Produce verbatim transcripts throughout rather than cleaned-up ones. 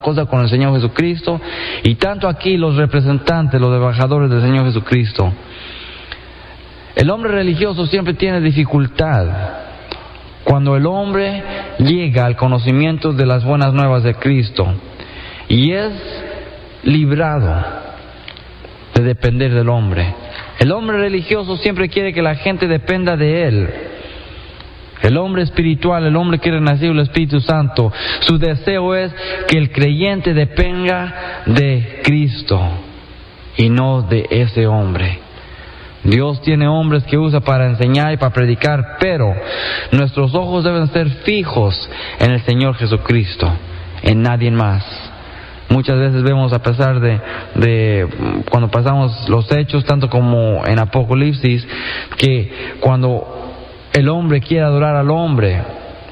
cosa con el Señor Jesucristo, y tanto aquí los representantes, los embajadores del Señor Jesucristo. El hombre religioso siempre tiene dificultad cuando el hombre llega al conocimiento de las buenas nuevas de Cristo y es librado de depender del hombre. El hombre religioso siempre quiere que la gente dependa de él. El hombre espiritual, el hombre que es nacido del Espíritu Santo, su deseo es que el creyente dependa de Cristo y no de ese hombre. Dios tiene hombres que usa para enseñar y para predicar, pero nuestros ojos deben ser fijos en el Señor Jesucristo, en nadie más. Muchas veces vemos, a pesar de, de cuando pasamos los hechos, tanto como en Apocalipsis, que cuando el hombre quiere adorar al hombre,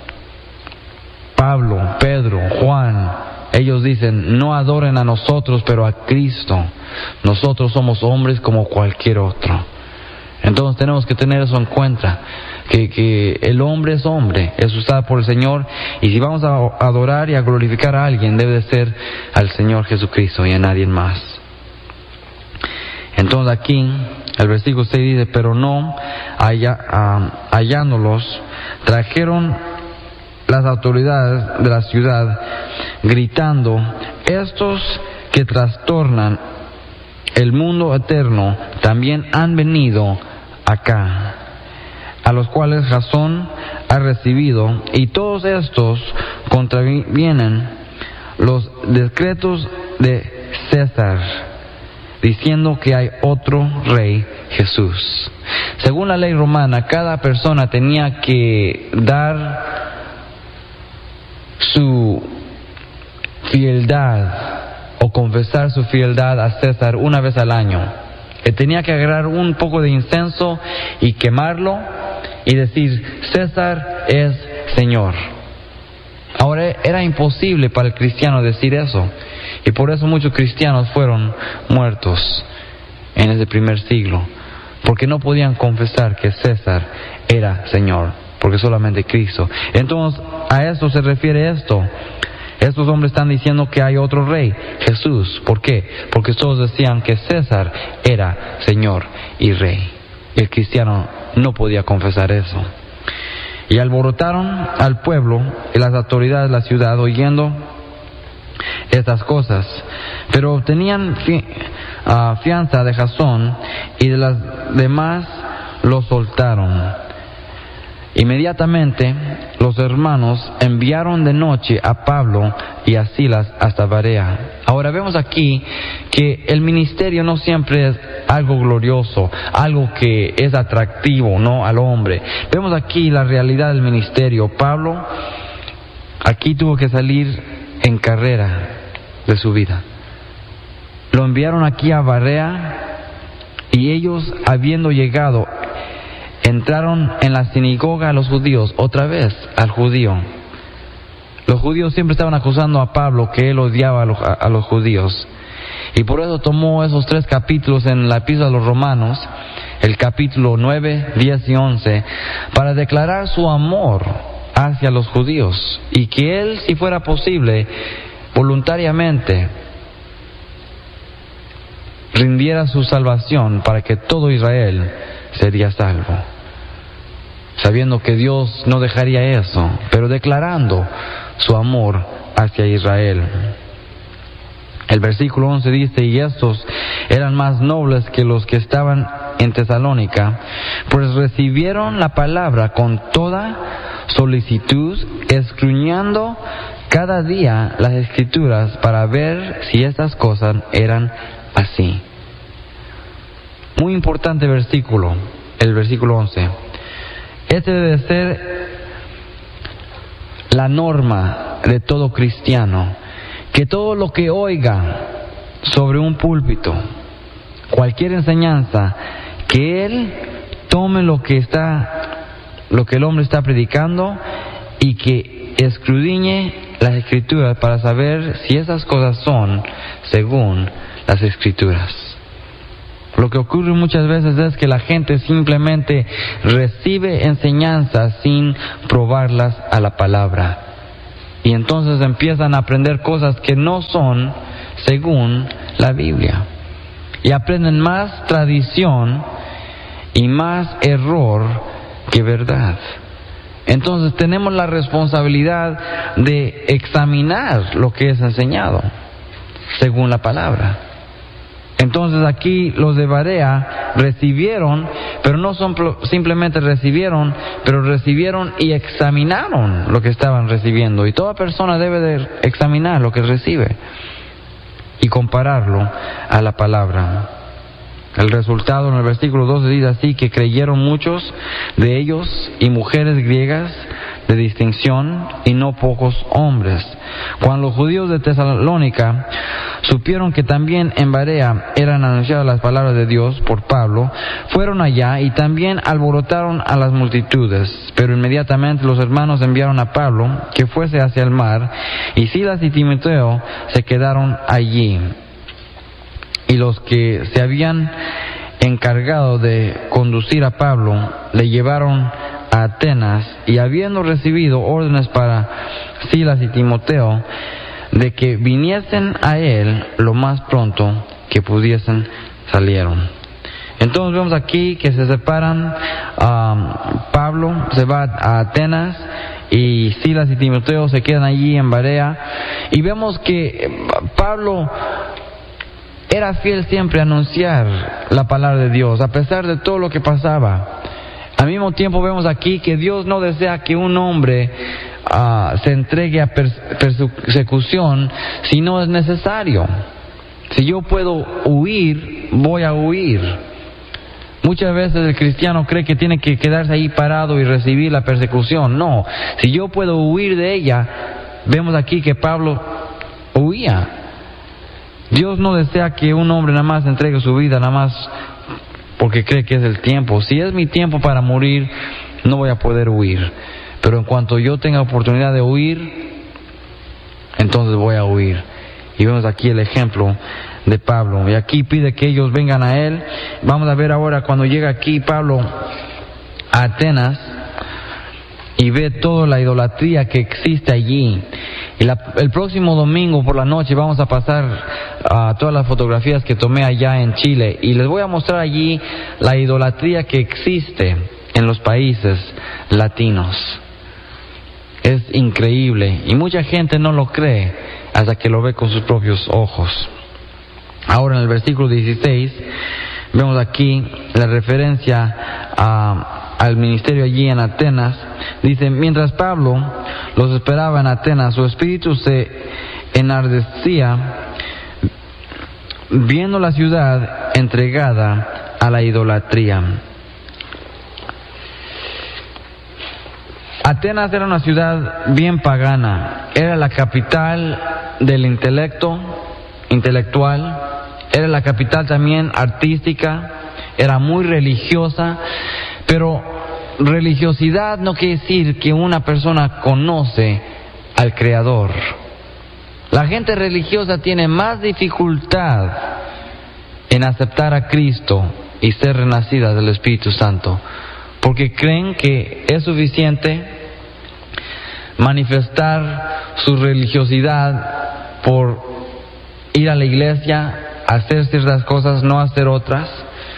Pablo, Pedro, Juan, ellos dicen, no adoren a nosotros, pero a Cristo. Nosotros somos hombres como cualquier otro. Entonces tenemos que tener eso en cuenta, que, que el hombre es hombre, es usado por el Señor, y si vamos a adorar y a glorificar a alguien, debe de ser al Señor Jesucristo y a nadie más. Entonces aquí el versículo seis dice, pero no hallándolos, trajeron las autoridades de la ciudad, gritando, estos que trastornan el mundo eterno también han venido acá, a los cuales Jasón ha recibido, y todos estos contravienen los decretos de César, diciendo que hay otro rey, Jesús. Según la ley romana, cada persona tenía que dar su fieldad o confesar su fieldad a César una vez al año. Que tenía que agarrar un poco de incienso y quemarlo y decir, César es Señor. Ahora, era imposible para el cristiano decir eso, y por eso muchos cristianos fueron muertos en ese primer siglo, porque no podían confesar que César era Señor, porque solamente Cristo. Entonces, a esto se refiere esto. Estos hombres están diciendo que hay otro rey, Jesús. ¿Por qué? Porque todos decían que César era Señor y Rey. Y el cristiano no podía confesar eso. Y alborotaron al pueblo y las autoridades de la ciudad oyendo estas cosas, pero obtenían fi- uh, fianza de Jasón, y de las demás los soltaron. Inmediatamente los hermanos enviaron de noche a Pablo y a Silas hasta Berea. Ahora vemos aquí que el ministerio no siempre es algo glorioso, algo que es atractivo, ¿no?, al hombre. Vemos aquí la realidad del ministerio. Pablo aquí tuvo que salir en carrera de su vida. Lo enviaron aquí a Berea, y ellos, habiendo llegado, entraron en la sinagoga a los judíos, otra vez al judío. Los judíos siempre estaban acusando a Pablo que él odiaba a los, a, a los judíos. Y por eso tomó esos tres capítulos en la epístola a los Romanos, el capítulo nueve, diez y once, para declarar su amor hacia los judíos, y que él, si fuera posible, voluntariamente rindiera su salvación para que todo Israel sería salvo, sabiendo que Dios no dejaría eso, pero declarando su amor hacia Israel. El versículo once dice, y estos eran más nobles que los que estaban en Tesalónica, pues recibieron la palabra con toda solicitud, escudriñando cada día las Escrituras para ver si estas cosas eran así. Muy importante versículo, el versículo once. Este debe ser la norma de todo cristiano, que todo lo que oiga sobre un púlpito, cualquier enseñanza, que él tome lo que está, lo que el hombre está predicando, y que escudriñe las Escrituras para saber si esas cosas son según las Escrituras. Lo que ocurre muchas veces es que la gente simplemente recibe enseñanzas sin probarlas a la palabra. Y entonces empiezan a aprender cosas que no son según la Biblia. Y aprenden más tradición y más error que verdad. Entonces tenemos la responsabilidad de examinar lo que es enseñado según la palabra. Entonces aquí los de Berea recibieron, pero no son simplemente recibieron, pero recibieron y examinaron lo que estaban recibiendo. Y toda persona debe de examinar lo que recibe y compararlo a la palabra. El resultado en el versículo doce dice así, que creyeron muchos de ellos y mujeres griegas de distinción y no pocos hombres. Cuando los judíos de Tesalónica supieron que también en Berea eran anunciadas las palabras de Dios por Pablo, fueron allá y también alborotaron a las multitudes. Pero inmediatamente los hermanos enviaron a Pablo que fuese hacia el mar, y Silas y Timoteo se quedaron allí. Y los que se habían encargado de conducir a Pablo le llevaron a Atenas, y habiendo recibido órdenes para Silas y Timoteo de que viniesen a él lo más pronto que pudiesen, salieron. Entonces vemos aquí que se separan. um, Pablo se va a Atenas y Silas y Timoteo se quedan allí en Berea, y vemos que Pablo era fiel siempre a anunciar la palabra de Dios, a pesar de todo lo que pasaba. Al mismo tiempo vemos aquí que Dios no desea que un hombre uh, se entregue a persecución si no es necesario. Si yo puedo huir, voy a huir. Muchas veces el cristiano cree que tiene que quedarse ahí parado y recibir la persecución. No, si yo puedo huir de ella, vemos aquí que Pablo huía. Dios no desea que un hombre nada más entregue su vida, nada más porque cree que es el tiempo. Si es mi tiempo para morir, no voy a poder huir. Pero en cuanto yo tenga oportunidad de huir, entonces voy a huir. Y vemos aquí el ejemplo de Pablo. Y aquí pide que ellos vengan a él. Vamos a ver ahora cuando llega aquí Pablo a Atenas y ve toda la idolatría que existe allí. Y la, el próximo domingo por la noche vamos a pasar a uh, todas las fotografías que tomé allá en Chile, y les voy a mostrar allí la idolatría que existe en los países latinos. Es increíble y mucha gente no lo cree hasta que lo ve con sus propios ojos. Ahora en el versículo dieciséis vemos aquí la referencia a, al ministerio allí en Atenas. Dice, mientras Pablo los esperaba en Atenas, su espíritu se enardecía viendo la ciudad entregada a la idolatría. Atenas era una ciudad bien pagana, era la capital del intelecto, intelectual, era la capital también artística, era muy religiosa, pero religiosidad no quiere decir que una persona conoce al Creador. La gente religiosa tiene más dificultad en aceptar a Cristo y ser renacida del Espíritu Santo, porque creen que es suficiente manifestar su religiosidad por ir a la iglesia, hacer ciertas cosas, no hacer otras,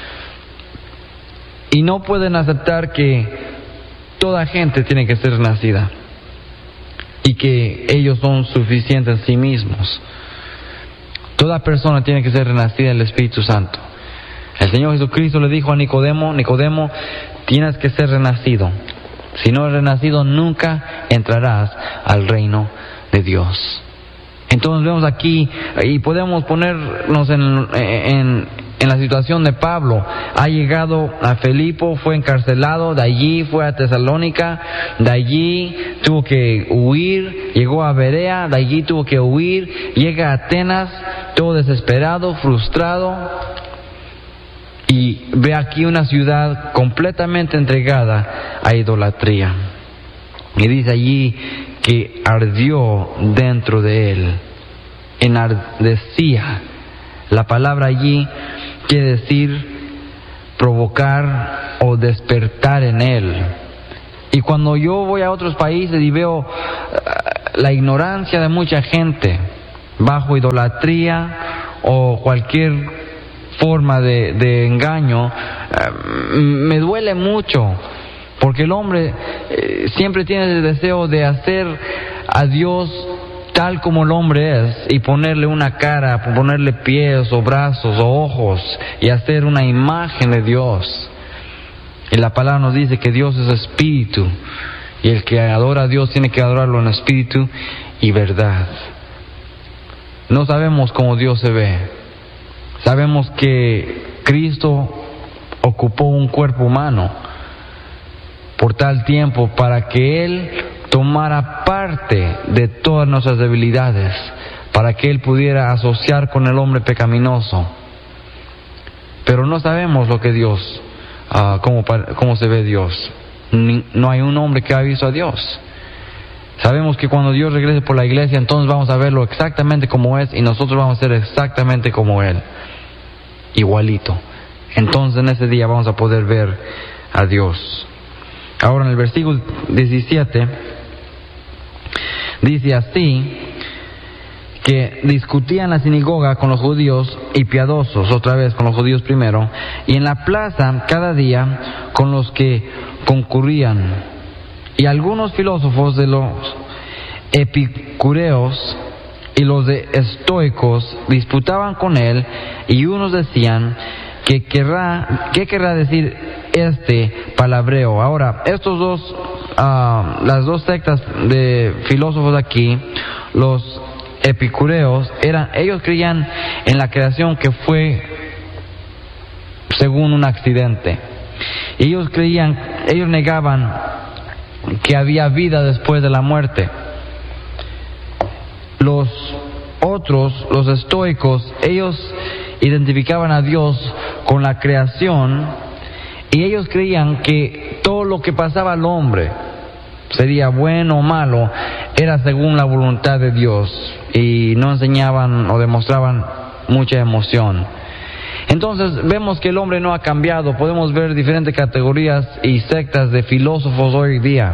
y no pueden aceptar que toda gente tiene que ser nacida y que ellos son suficientes en sí mismos. Toda persona tiene que ser renacida del Espíritu Santo. El Señor Jesucristo le dijo a Nicodemo, Nicodemo, tienes que ser renacido. Si no eres renacido, nunca entrarás al reino de Dios. Entonces vemos aquí, y podemos ponernos en, en, en la situación de Pablo. Ha llegado a Filipo, fue encarcelado, de allí fue a Tesalónica, de allí tuvo que huir, llegó a Berea, de allí tuvo que huir, llega a Atenas, todo desesperado, frustrado, y ve aquí una ciudad completamente entregada a idolatría. Y dice allí que ardió dentro de él, enardecía. La palabra allí quiere decir provocar o despertar en él. Y cuando yo voy a otros países y veo la ignorancia de mucha gente bajo idolatría o cualquier forma de, de engaño, eh, me duele mucho, porque el hombre eh, siempre tiene el deseo de hacer a Dios tal como el hombre es y ponerle una cara, ponerle pies o brazos o ojos y hacer una imagen de Dios. Y la palabra nos dice que Dios es espíritu y el que adora a Dios tiene que adorarlo en espíritu y verdad. No sabemos cómo Dios se ve. Sabemos que Cristo ocupó un cuerpo humano por tal tiempo para que Él tomara parte de todas nuestras debilidades, para que Él pudiera asociar con el hombre pecaminoso. Pero no sabemos lo que Dios, uh, cómo, cómo se ve Dios. Ni, no hay un hombre que ha visto a Dios. Sabemos que cuando Dios regrese por la iglesia, entonces vamos a verlo exactamente como es y nosotros vamos a ser exactamente como Él, igualito. Entonces en ese día vamos a poder ver a Dios. Ahora en el versículo diecisiete dice así, que discutían en la sinagoga con los judíos y piadosos, otra vez con los judíos primero, y en la plaza cada día con los que concurrían. Y algunos filósofos de los epicureos y los de estoicos disputaban con él, y unos decían, que querrá, ¿qué querrá decir este palabreo? Ahora, estos dos, uh, las dos sectas de filósofos aquí, los epicureos, eran, ellos creían en la creación que fue según un accidente. Ellos creían, ellos negaban que había vida después de la muerte. Los otros, los estoicos, ellos identificaban a Dios con la creación y ellos creían que todo lo que pasaba al hombre, sería bueno o malo, era según la voluntad de Dios y no enseñaban o demostraban mucha emoción. Entonces vemos que el hombre no ha cambiado. Podemos ver diferentes categorías y sectas de filósofos hoy día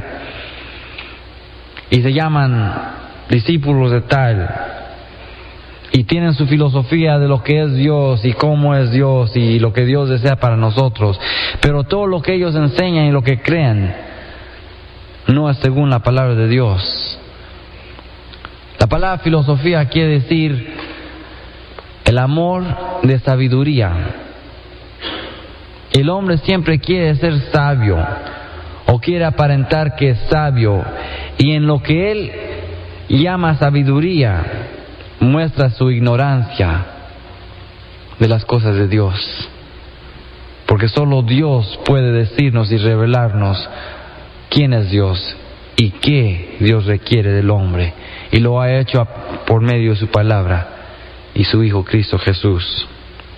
y se llaman discípulos de tal y tienen su filosofía de lo que es Dios y cómo es Dios y lo que Dios desea para nosotros, pero todo lo que ellos enseñan y lo que creen no es según la palabra de Dios. La palabra filosofía quiere decir el amor de sabiduría. El hombre siempre quiere ser sabio o quiere aparentar que es sabio, y en lo que él llama sabiduría muestra su ignorancia de las cosas de Dios, porque solo Dios puede decirnos y revelarnos quién es Dios y qué Dios requiere del hombre, y lo ha hecho por medio de su palabra y su Hijo Cristo Jesús.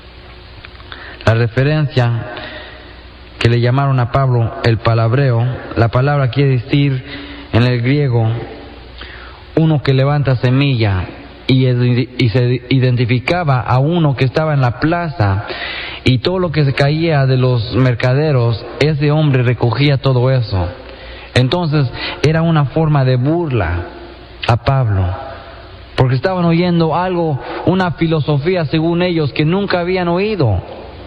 La referencia que le llamaron a Pablo el palabreo, la palabra quiere decir en el griego uno que levanta semilla, y, y se identificaba a uno que estaba en la plaza y todo lo que se caía de los mercaderos, ese hombre recogía todo eso. Entonces era una forma de burla a Pablo, porque estaban oyendo algo, una filosofía según ellos que nunca habían oído,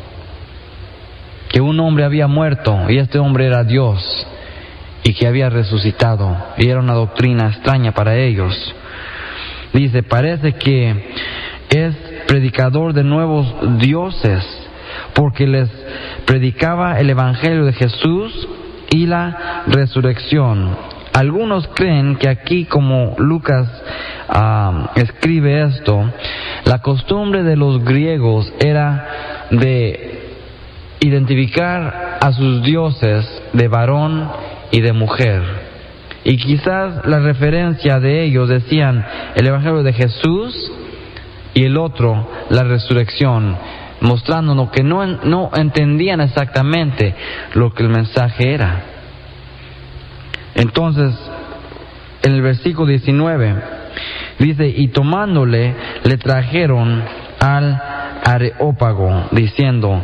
que un hombre había muerto y este hombre era Dios y que había resucitado, y era una doctrina extraña para ellos. Dice, parece que es predicador de nuevos dioses, porque les predicaba el evangelio de Jesús y la resurrección. Algunos creen que aquí, como Lucas uh, escribe esto, la costumbre de los griegos era de identificar a sus dioses de varón y de mujer. Y quizás la referencia de ellos decían el evangelio de Jesús y el otro la resurrección, mostrándonos que no, no entendían exactamente lo que el mensaje era. Entonces, en el versículo diecinueve dice, y tomándole le trajeron al Areópago, diciendo,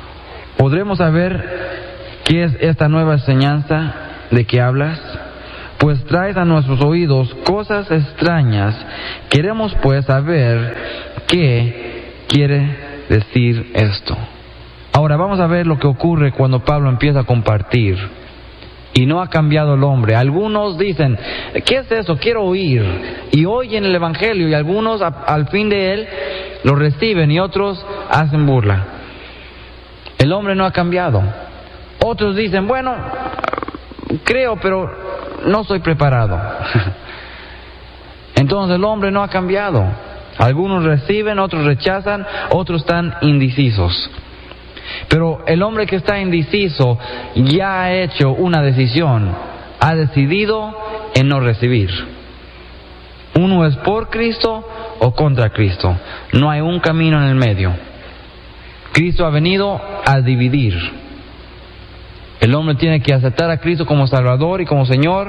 ¿podremos saber qué es esta nueva enseñanza de que hablas? pues traes a nuestros oídos cosas extrañas. Queremos pues saber qué quiere decir esto. Ahora vamos a ver lo que ocurre cuando Pablo empieza a compartir. Y no ha cambiado el hombre. Algunos dicen, ¿qué es eso? Quiero oír. Y oyen el Evangelio, y algunos a, al fin de él lo reciben y otros hacen burla. El hombre no ha cambiado. Otros dicen, bueno, creo, pero no soy preparado. Entonces el hombre no ha cambiado. Algunos reciben, otros rechazan, otros están indecisos. Pero el hombre que está indeciso ya ha hecho una decisión, ha decidido en no recibir. Uno es por Cristo o contra Cristo. No hay un camino en el medio. Cristo ha venido a dividir. El hombre tiene que aceptar a Cristo como Salvador y como Señor,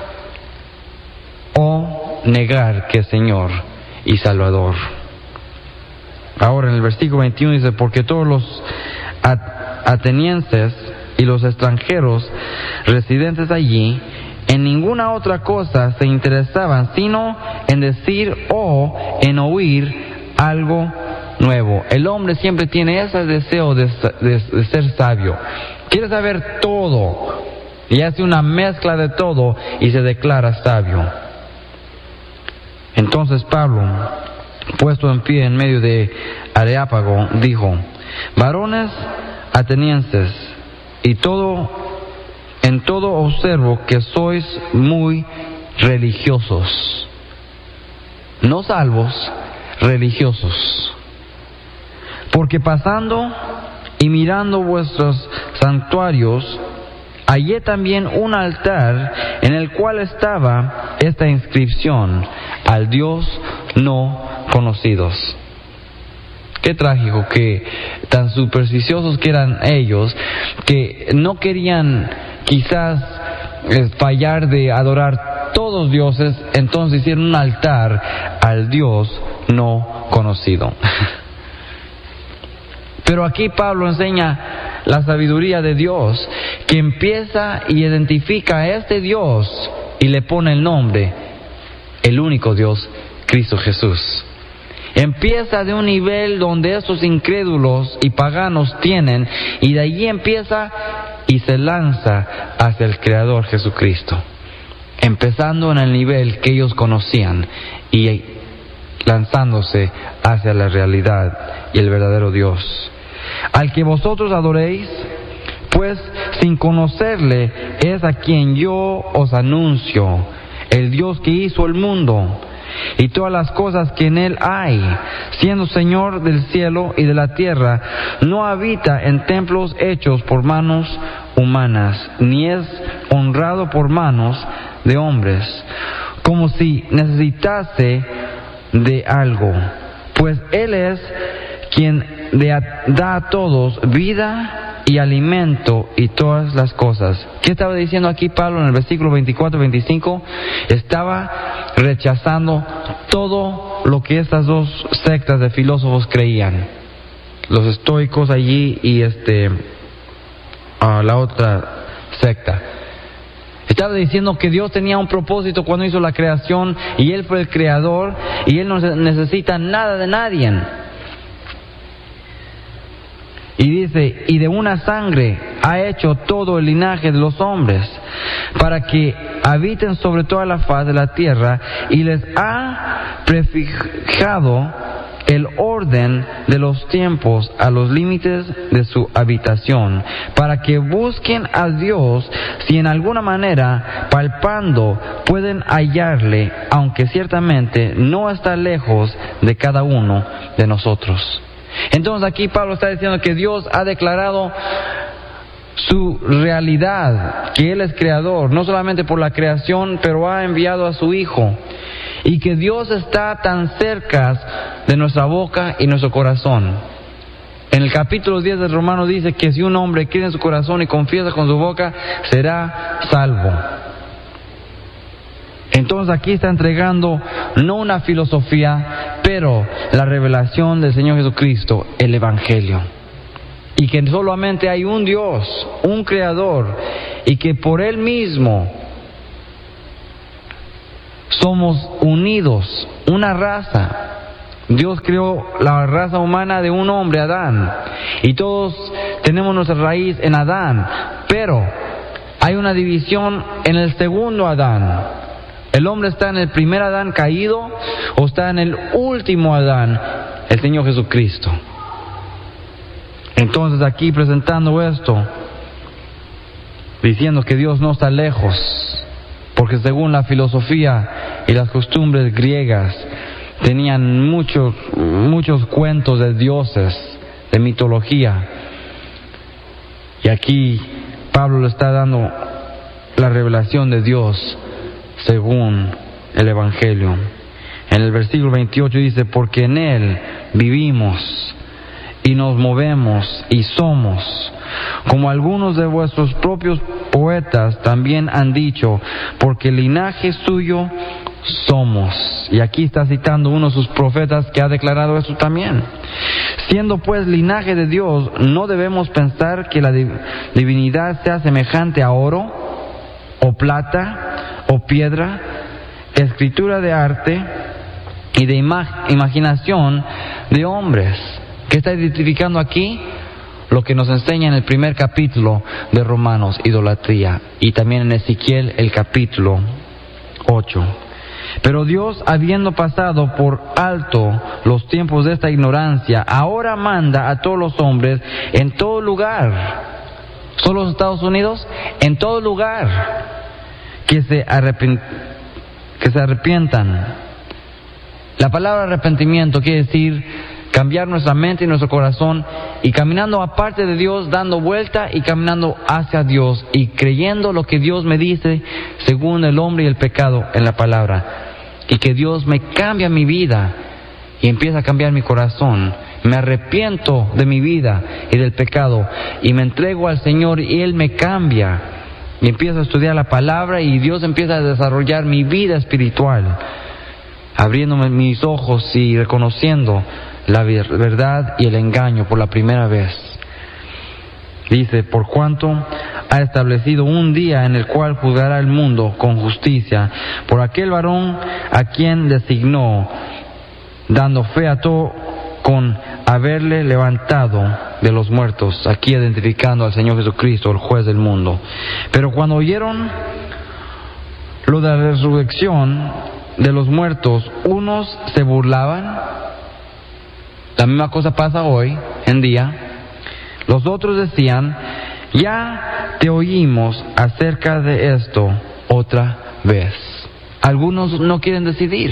o negar que es Señor y Salvador. Ahora en el versículo veintiuno dice, porque todos los atenienses y los extranjeros residentes allí en ninguna otra cosa se interesaban sino en decir o en oír algo nuevo. El hombre siempre tiene ese deseo de, de, de ser sabio. Quiere saber todo y hace una mezcla de todo y se declara sabio. Entonces Pablo, puesto en pie en medio de Areópago, dijo: varones atenienses, y todo, en todo observo que sois muy religiosos. No salvos, religiosos. Porque pasando y mirando vuestros santuarios, hallé también un altar en el cual estaba esta inscripción: al Dios no conocidos. Qué trágico que tan supersticiosos que eran ellos, que no querían quizás eh, fallar de adorar todos dioses, entonces hicieron un altar al Dios no conocido. Pero aquí Pablo enseña la sabiduría de Dios, que empieza y identifica a este Dios y le pone el nombre, el único Dios, Cristo Jesús. Empieza de un nivel donde estos incrédulos y paganos tienen, y de allí empieza y se lanza hacia el Creador Jesucristo, empezando en el nivel que ellos conocían y lanzándose hacia la realidad y el verdadero Dios. Al que vosotros adoréis, pues sin conocerle, es a quien yo os anuncio, el Dios que hizo el mundo y todas las cosas que en él hay, siendo Señor del cielo y de la tierra, no habita en templos hechos por manos humanas, ni es honrado por manos de hombres, como si necesitase de algo, pues él es quien da a todos vida y alimento y todas las cosas. ¿Qué estaba diciendo aquí Pablo en el versículo veinticuatro veinticinco? Estaba rechazando todo lo que estas dos sectas de filósofos creían, los estoicos allí y este uh, la otra secta. Estaba diciendo que Dios tenía un propósito cuando hizo la creación, y Él fue el creador y Él no necesita nada de nadie. Y dice, y de una sangre ha hecho todo el linaje de los hombres, para que habiten sobre toda la faz de la tierra, y les ha prefijado el orden de los tiempos a los límites de su habitación, para que busquen a Dios si en alguna manera, palpando, pueden hallarle, aunque ciertamente no está lejos de cada uno de nosotros. Entonces aquí Pablo está diciendo que Dios ha declarado su realidad, que Él es creador, no solamente por la creación, pero ha enviado a su Hijo, y que Dios está tan cerca de nuestra boca y nuestro corazón. En el capítulo diez del Romano dice que si un hombre cree en su corazón y confiesa con su boca, será salvo. Entonces aquí está entregando no una filosofía, pero la revelación del Señor Jesucristo, el Evangelio. Y que solamente hay un Dios, un Creador, y que por Él mismo somos unidos, una raza. Dios creó la raza humana de un hombre, Adán, y todos tenemos nuestra raíz en Adán, pero hay una división en el segundo Adán. ¿El hombre está en el primer Adán caído o está en el último Adán, el Señor Jesucristo? Entonces aquí presentando esto, diciendo que Dios no está lejos, porque según la filosofía y las costumbres griegas, tenían muchos, muchos cuentos de dioses, de mitología. Y aquí Pablo le está dando la revelación de Dios según el Evangelio. En el versículo veintiocho dice, porque en Él vivimos y nos movemos y somos, como algunos de vuestros propios poetas también han dicho, porque linaje suyo somos. Y aquí está citando uno de sus profetas que ha declarado esto también. Siendo pues linaje de Dios, no debemos pensar que la divinidad sea semejante a oro, o plata, o piedra, escritura de arte y de imag- imaginación de hombres. ¿Qué está identificando aquí? Lo que nos enseña en el primer capítulo de Romanos, idolatría, y también en Ezequiel el capítulo ocho. Pero Dios, habiendo pasado por alto los tiempos de esta ignorancia, ahora manda a todos los hombres en todo lugar, ¿solo los Estados Unidos? En todo lugar, que se, arrepent- que se arrepientan. La palabra arrepentimiento quiere decir cambiar nuestra mente y nuestro corazón y caminando aparte de Dios, dando vuelta y caminando hacia Dios y creyendo lo que Dios me dice según el hombre y el pecado en la palabra, y que Dios me cambia mi vida y empieza a cambiar mi corazón. Me arrepiento de mi vida y del pecado y me entrego al Señor y Él me cambia y empiezo a estudiar la palabra y Dios empieza a desarrollar mi vida espiritual, abriéndome mis ojos y reconociendo la verdad y el engaño por la primera vez. Dice, por cuanto ha establecido un día en el cual juzgará el mundo con justicia por aquel varón a quien designó, dando fe a todo con haberle levantado de los muertos, aquí identificando al Señor Jesucristo, el juez del mundo. Pero cuando oyeron lo de la resurrección de los muertos, unos se burlaban. La misma cosa pasa hoy en día. Los otros decían, ya te oímos acerca de esto otra vez. Algunos no quieren decidir.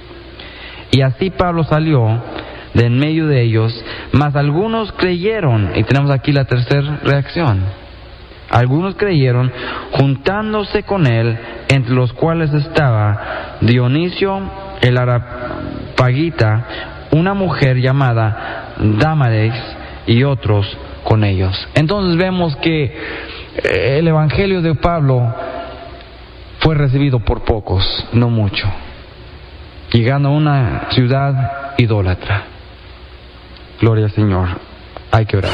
Y así Pablo salió de en medio de ellos, mas algunos creyeron, y tenemos aquí la tercera reacción. Algunos creyeron, juntándose con él, entre los cuales estaba Dionisio el Areópagita, una mujer llamada Dámaris, y otros con ellos. Entonces vemos que el evangelio de Pablo fue recibido por pocos, no mucho, llegando a una ciudad idólatra. Gloria al Señor. Hay que orar.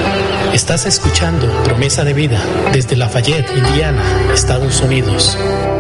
Estás escuchando Promesa de Vida desde Lafayette, Indiana, Estados Unidos.